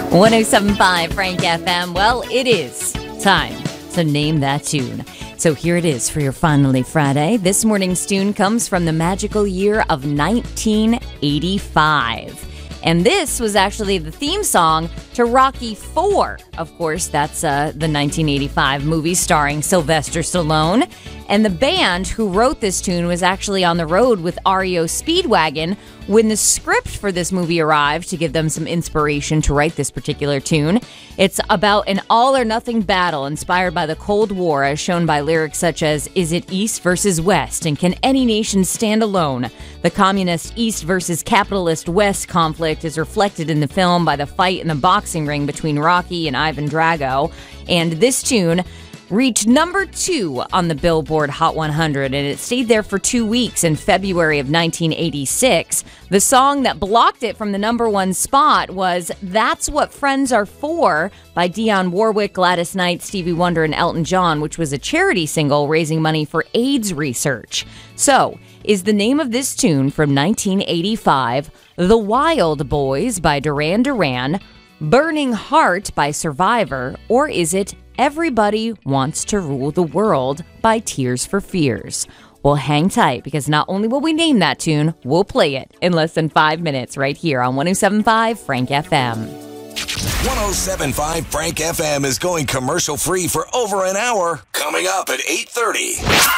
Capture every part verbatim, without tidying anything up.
one oh seven point five Frank F M. Well, it is time to name that tune. So here it is for your Finally Friday. This morning's tune comes from the magical year of nineteen eighty-five. And this was actually the theme song to Rocky four. Of course, that's uh, the nineteen eighty-five movie starring Sylvester Stallone. And the band who wrote this tune was actually on the road with R E O Speedwagon when the script for this movie arrived to give them some inspiration to write this particular tune. It's about an all-or-nothing battle inspired by the Cold War, as shown by lyrics such as, "Is it East versus West, and can any nation stand alone?" The communist East versus capitalist West conflict is reflected in the film by the fight in the boxing ring between Rocky and Ivan Drago. And this tune reached number two on the Billboard Hot one hundred, and it stayed there for two weeks in February of nineteen eighty-six. The song that blocked it from the number one spot was That's What Friends Are For by Dionne Warwick, Gladys Knight, Stevie Wonder, and Elton John, which was a charity single raising money for AIDS research. So, is the name of this tune from nineteen eighty-five The Wild Boys by Duran Duran, Burning Heart by Survivor, or is it Everybody Wants to Rule the World by Tears for Fears? Well, hang tight, because not only will we name that tune, we'll play it in less than five minutes right here on one oh seven point five Frank F M. one oh seven point five Frank F M is going commercial-free for over an hour. Coming up at eight thirty.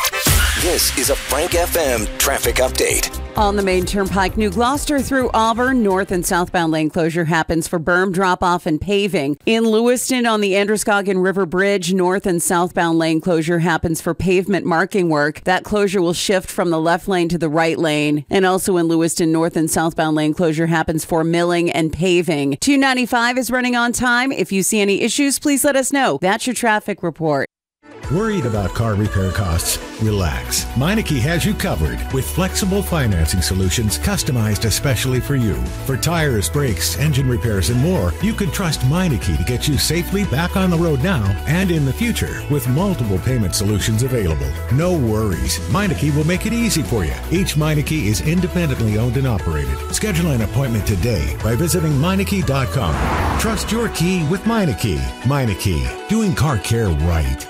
This is a Frank F M traffic update. On the main turnpike, New Gloucester through Auburn, north and southbound lane closure happens for berm drop-off and paving. In Lewiston on the Androscoggin River Bridge, north and southbound lane closure happens for pavement marking work. That closure will shift from the left lane to the right lane. And also in Lewiston, north and southbound lane closure happens for milling and paving. two ninety-five is running on time. If you see any issues, please let us know. That's your traffic report. Worried about car repair costs? Relax. Meineke has you covered with flexible financing solutions customized especially for you. For tires, brakes, engine repairs, and more, you can trust Meineke to get you safely back on the road now and in the future with multiple payment solutions available. No worries. Meineke will make it easy for you. Each Meineke is independently owned and operated. Schedule an appointment today by visiting Meineke dot com. Trust your key with Meineke. Meineke, doing car care right.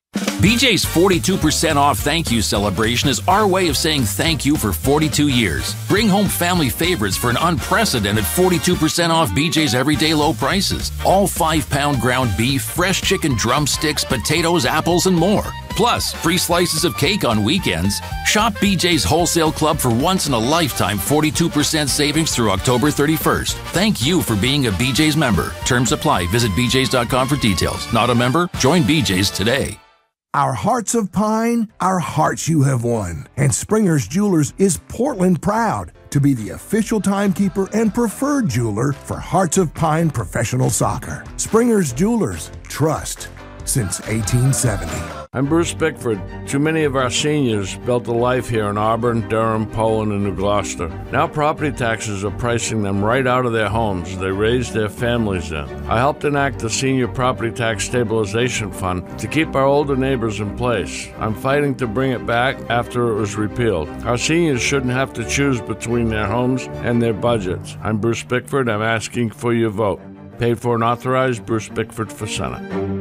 B J's forty-two percent off thank you celebration is our way of saying thank you for forty-two years. Bring home family favorites for an unprecedented forty-two percent off B J's everyday low prices. All five-pound ground beef, fresh chicken drumsticks, potatoes, apples, and more. Plus, free slices of cake on weekends. Shop B J's Wholesale Club for once-in-a-lifetime forty-two percent savings through October thirty-first. Thank you for being a B J's member. Terms apply. Visit B J's dot com for details. Not a member? Join B J's today. Our hearts of pine, our hearts you have won. And Springer's Jewelers is Portland proud to be the official timekeeper and preferred jeweler for Hearts of Pine professional soccer. Springer's Jewelers, trust since eighteen seventy. I'm Bruce Bickford. Too many of our seniors built a life here in Auburn, Durham, Poland, and New Gloucester. Now property taxes are pricing them right out of their homes they raised their families in. I helped enact the Senior Property Tax Stabilization Fund to keep our older neighbors in place. I'm fighting to bring it back after it was repealed. Our seniors shouldn't have to choose between their homes and their budgets. I'm Bruce Bickford. I'm asking for your vote. Paid for and authorized, Bruce Bickford for Senate.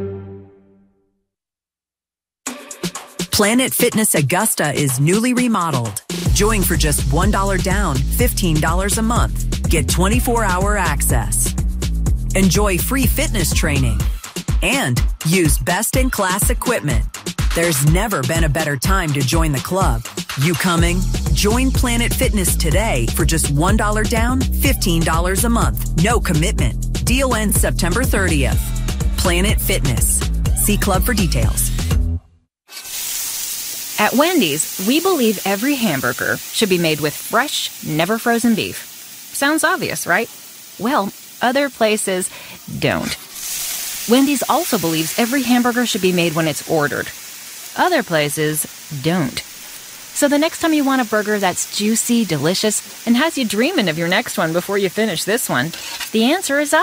Planet Fitness Augusta is newly remodeled. Join for just one dollar down, fifteen dollars a month. Get twenty-four hour access. Enjoy free fitness training. And use best-in-class equipment. There's never been a better time to join the club. You coming? Join Planet Fitness today for just one dollar down, fifteen dollars a month. No commitment. Deal ends September thirtieth. Planet Fitness. See club for details. At Wendy's, we believe every hamburger should be made with fresh, never frozen beef. Sounds obvious, right? Well, other places don't. Wendy's also believes every hamburger should be made when it's ordered. Other places don't. So the next time you want a burger that's juicy, delicious, and has you dreaming of your next one before you finish this one, the answer is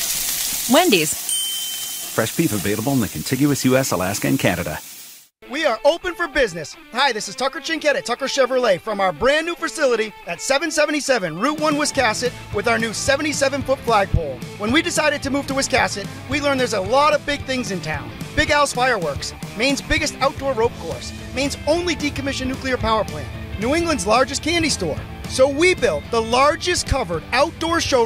obvious. Wendy's. Fresh beef available in the contiguous U S, Alaska, and Canada. We are are open for business. Hi, this is Tucker Chinkett at Tucker Chevrolet from our brand new facility at seven seventy-seven Route one Wiscasset with our new seventy-seven foot flagpole. When we decided to move to Wiscasset, we learned there's a lot of big things in town. Big Al's Fireworks, Maine's biggest outdoor rope course, Maine's only decommissioned nuclear power plant, New England's largest candy store. So we built the largest covered outdoor show